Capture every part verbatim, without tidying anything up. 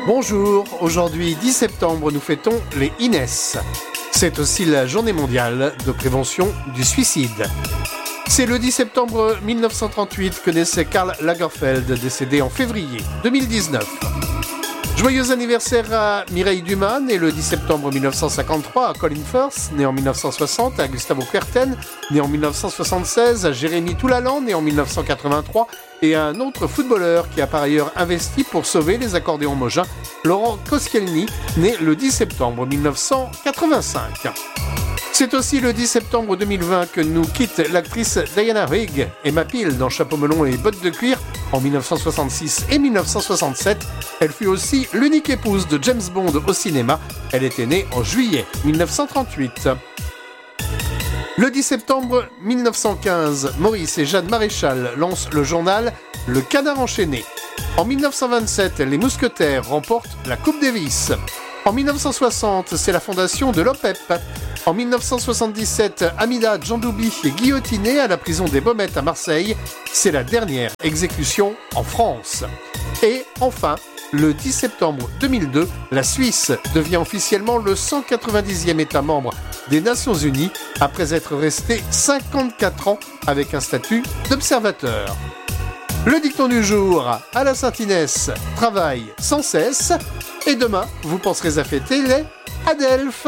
Bonjour, aujourd'hui dix septembre, nous fêtons les Inès. C'est aussi la journée mondiale de prévention du suicide. C'est le dix septembre mille neuf cent trente-huit que naissait Karl Lagerfeld, décédé en février deux mille dix-neuf. Joyeux anniversaire à Mireille Dumas, née le dix septembre mille neuf cent cinquante-trois, à Colin Firth, né en mille neuf cent soixante, à Gustavo Kuerten, né en mille neuf cent soixante-seize, à Jérémy Toulalan, né en mille neuf cent quatre-vingt-trois, et à un autre footballeur qui a par ailleurs investi pour sauver les accordéons Mogin, Laurent Koscielny, né le dix septembre mille neuf cent quatre-vingt-cinq. C'est aussi le dix septembre deux mille vingt que nous quitte l'actrice Diana Rigg, Emma Peel dans Chapeau melon et bottes de cuir en mille neuf cent soixante-six et mille neuf cent soixante-sept. Elle fut aussi l'unique épouse de James Bond au cinéma. Elle était née en juillet mille neuf cent trente-huit. Le dix septembre mille neuf cent quinze, Maurice et Jeanne Maréchal lancent le journal Le Canard enchaîné. En mille neuf cent vingt-sept, les Mousquetaires remportent la Coupe Davis. En mille neuf cent soixante, c'est la fondation de l'O P E P. En mille neuf cent soixante-dix-sept, Hamida Djandoubi est guillotinée à la prison des Baumettes à Marseille. C'est la dernière exécution en France. Et enfin, le dix septembre deux mille deux, la Suisse devient officiellement le cent quatre-vingt-dixième État membre des Nations Unies après être resté cinquante-quatre ans avec un statut d'observateur. Le dicton du jour, à la Saint-Inès, travaille sans cesse. Et demain, vous penserez à fêter les Adelphes.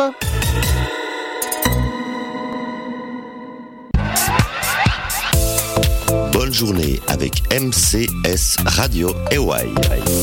Bonne journée avec M C S Radio Hawaii.